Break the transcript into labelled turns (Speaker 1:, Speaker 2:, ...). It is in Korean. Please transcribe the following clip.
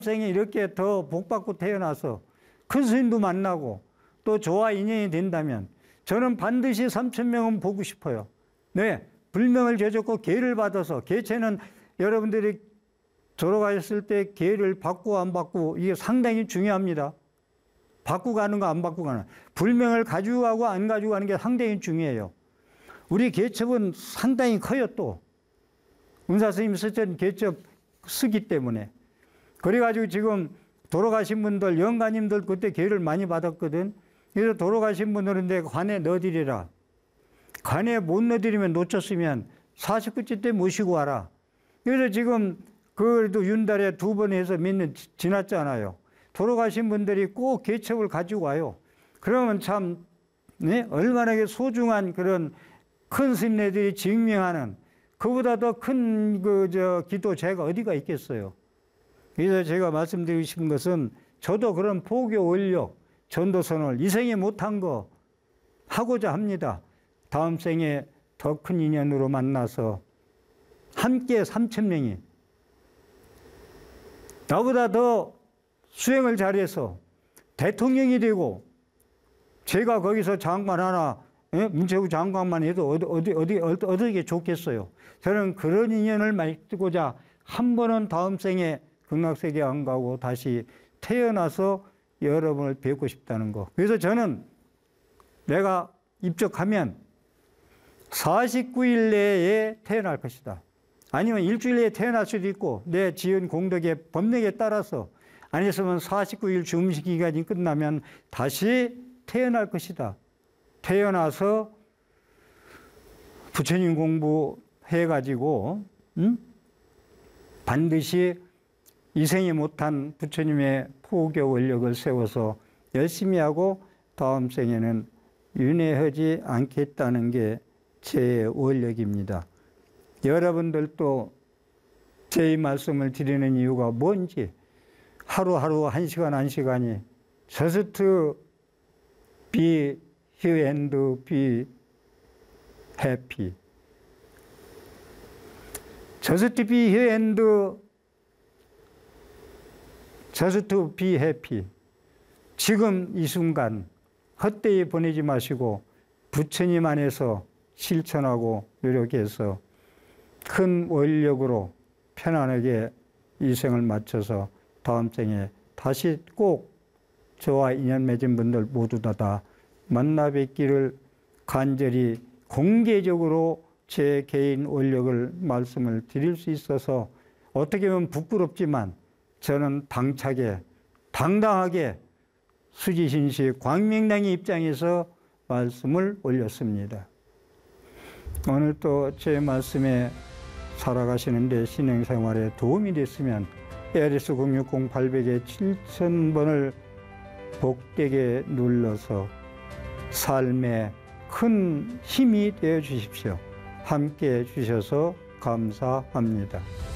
Speaker 1: 생에 이렇게 더 복받고 태어나서 큰 스님도 만나고 또 저와 인연이 된다면 저는 반드시 3,000명은 보고 싶어요. 네, 불명을 죄졌고 계를 받아서, 계체는 여러분들이 돌아가셨을 때 계를 받고 안 받고 이게 상당히 중요합니다. 받고 가는 거 안 받고 가는, 불명을 가지고 가고 안 가지고 가는 게 상당히 중요해요. 우리 계첩은 상당히 커요. 또 은사스님 쓰던 계첩 쓰기 때문에. 그래가지고 지금 돌아가신 분들, 영가님들 그때 계를 많이 받았거든. 그래서 돌아가신 분들은 관에 넣어드리라. 관에 못 넣어드리면 놓쳤으면 49째 때 모시고 와라. 그래서 지금 그래도 윤달에 2번 해서 몇 년 지났잖아요. 돌아가신 분들이 꼭 계첩을 가지고 와요. 그러면 참, 네? 얼마나 소중한 그런 큰 스님네들이 증명하는 그보다 더 큰 기도 제가 어디가 있겠어요. 그래서 제가 말씀드리고 싶은 것은 저도 그런 포교 원력, 전도선을 이 생에 못한 거 하고자 합니다. 다음 생에 더 큰 인연으로 만나서 함께 3,000명이 나보다 더 수행을 잘해서 대통령이 되고 제가 거기서 장관 하나, 문체부 장관만 해도 어떻게 좋겠어요. 저는 그런 인연을 맺고자 한 번은 다음 생에 극락세계 안 가고 다시 태어나서 여러분을 뵙고 싶다는 거. 그래서 저는 내가 입적하면 49일 내에 태어날 것이다. 아니면 일주일 내에 태어날 수도 있고 내 지은 공덕의 법력에 따라서, 아니었으면 49일 주음식 기간이 끝나면 다시 태어날 것이다. 태어나서 부처님 공부해가지고 반드시 이 생에 못한 부처님의 포교 원력을 세워서 열심히 하고 다음 생에는 윤회하지 않겠다는 게 제 원력입니다. 여러분들도 제 말씀을 드리는 이유가 뭔지 하루하루 1시간 1시간이 just be here and be happy. just be here and just be happy. 지금 이 순간 헛되이 보내지 마시고 부처님 안에서 실천하고 노력해서 큰 원력으로 편안하게 이 생을 마쳐서 다음 생에 다시 꼭 저와 인연 맺은 분들 모두 다 만나 뵙기를 간절히 공개적으로 제 개인 원력을 말씀을 드릴 수 있어서 어떻게 보면 부끄럽지만 저는 당차게 당당하게 수지신시 광명당의 입장에서 말씀을 올렸습니다. 오늘 또 제 말씀에 살아가시는데 신앙생활에 도움이 됐으면 ARS 060-800에 7000번을 복되게 눌러서 삶에 큰 힘이 되어 주십시오. 함께 해 주셔서 감사합니다.